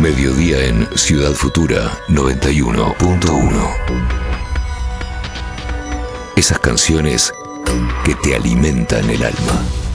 Mediodía en Ciudad Futura 91.1. Esas canciones que te alimentan el alma.